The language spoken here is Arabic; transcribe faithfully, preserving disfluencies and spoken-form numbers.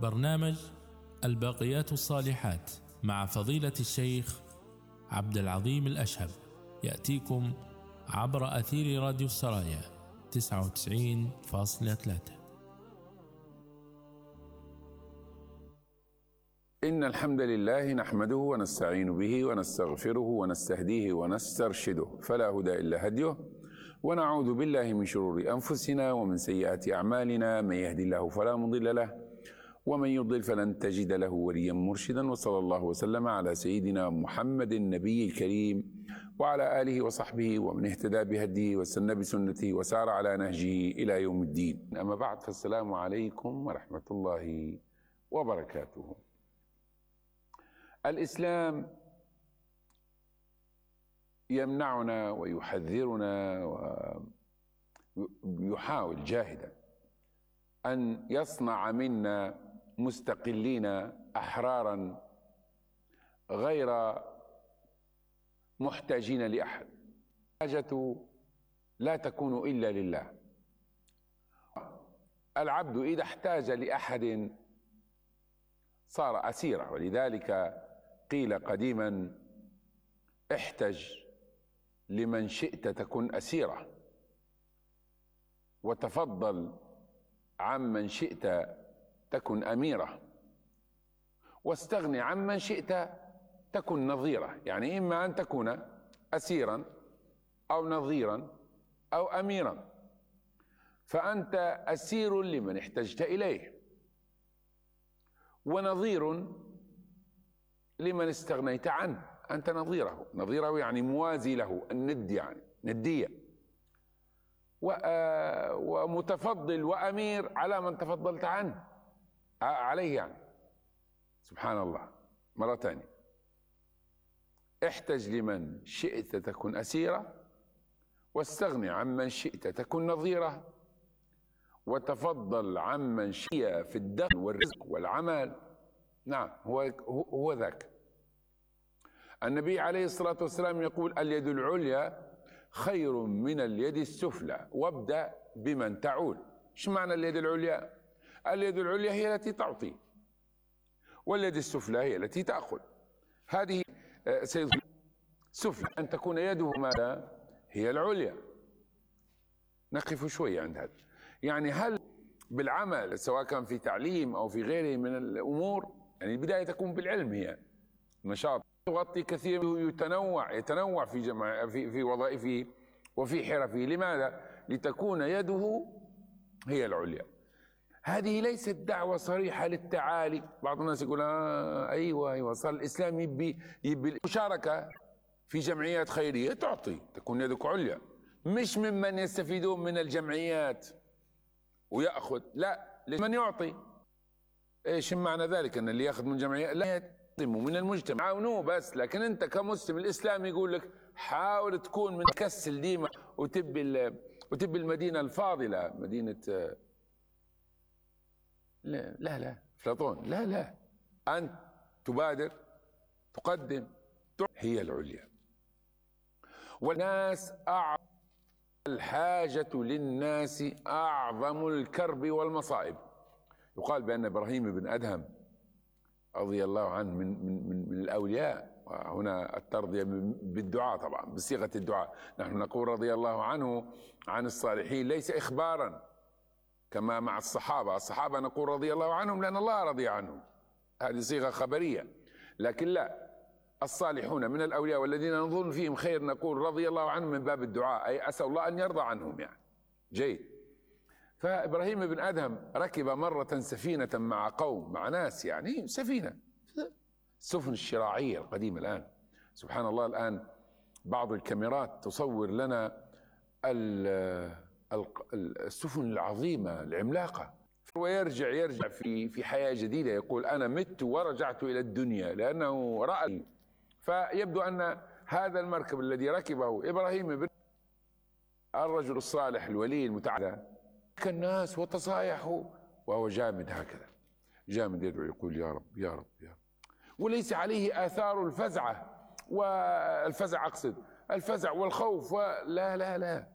برنامج الباقيات الصالحات مع فضيلة الشيخ عبد العظيم الأشهب يأتيكم عبر أثير راديو السرايا تسعة وتسعين فاصلة ثلاثة. إن الحمد لله نحمده ونستعين به ونستغفره ونستهديه ونسترشده، فلا هدى إلا هديه، ونعوذ بالله من شرور أنفسنا ومن سيئات أعمالنا، من يهدي الله فلا مضل له ومن يضلل فلن تجد له وليا مرشدا. وصلى الله وسلم على سيدنا محمد النبي الكريم وعلى آله وصحبه ومن اهتدى بهديه واستنى بسنته وسار على نهجه إلى يوم الدين. أما بعد، فالسلام عليكم ورحمة الله وبركاته. الإسلام يمنعنا ويحذرنا ويحاول جاهدا أن يصنع منا مستقلين أحرارا غير محتاجين لأحد. الحاجة لا تكون إلا لله. العبد إذا احتاج لأحد صار أسيرا، ولذلك قيل قديما: احتج لمن شئت تكن أسيرا، وتفضل عمن شئت تكن أميرة، واستغني عمن شئت تكن نظيرة. يعني إما أن تكون أسيرا أو نظيرا أو أميرا، فأنت أسير لمن احتجت إليه، ونظير لمن استغنيت عنه. أنت نظيره، نظيره يعني موازي له، الند يعني ندية، ومتفضل وأمير على من تفضلت عنه عليه، يعني سبحان الله. مرة ثانية: احتج لمن شئت تكن أسيرة، واستغني عمن شئت تكن نظيرة، وتفضل عمن شئت في الدخل والرزق والعمل. نعم، هو هو ذاك. النبي عليه الصلاة والسلام يقول: اليد العليا خير من اليد السفلى، وابدأ بمن تعول. ايش معنى اليد العليا؟ اليد العليا هي التي تعطي، واليد السفلى هي التي تأخذ. هذه سيد سفلى أن تكون يده ماذا؟ هي العليا. نقف شوي عند هذا. يعني هل بالعمل، سواء كان في تعليم أو في غيره من الأمور، يعني البداية تكون بالعلم، هي نشاط تغطي كثير، يتنوع يتنوع في جمع في في وظائفه وفي حرفه. لماذا؟ لتكون يده هي العليا. هذه ليست دعوة صريحة للتعالي. بعض الناس يقول: آه أيوة أيوة صار الإسلام يبي يبي المشاركة في جمعيات خيرية، تعطي، تكون يدك عليا، مش ممن يستفيدون من الجمعيات ويأخذ، لا، لمن يعطي. ايش معنى ذلك؟ ان اللي ياخذ من جمعيات لا يقدموا من المجتمع، عاونوه بس. لكن انت كمسلم الاسلام يقول لك: حاول تكون من كسل ديما وتبي وتبي المدينه الفاضله، مدينه لا لا لا افلاطون، لا لا، انت تبادر، تقدم، هي العليا. والناس أعظم الحاجة للناس أعظم الكرب والمصائب. يقال بأن إبراهيم بن أدهم رضي الله عنه من من من, من الأولياء. هنا الترضية بالدعاء طبعا، بصيغة الدعاء. نحن نقول رضي الله عنه عن الصالحين ليس إخبارا كما مع الصحابة. الصحابة نقول رضي الله عنهم لأن الله رضي عنهم، هذه صيغة خبرية. لكن لا، الصالحون من الأولياء والذين نظن فيهم خير نقول رضي الله عنهم من باب الدعاء، أي أسأل الله أن يرضى عنهم يعني. جيد. فإبراهيم بن أدهم ركب مرة سفينة مع قوم، مع ناس، يعني سفينة، السفن الشراعية القديمة. الآن سبحان الله، الآن بعض الكاميرات تصور لنا السفن العظيمة العملاقة، ويرجع يرجع في في حياة جديدة، يقول: أنا مت ورجعت إلى الدنيا، لأنه رأى. فيبدو أن هذا المركب الذي ركبه إبراهيم بن الرجل الصالح الولي المتعالى، كالناس وتصايحوا وهو جامد هكذا، جامد يدعو يقول: يا رب يا رب يا رب، وليس عليه آثار الفزعة والفزع، أقصد الفزع والخوف، ولا لا لا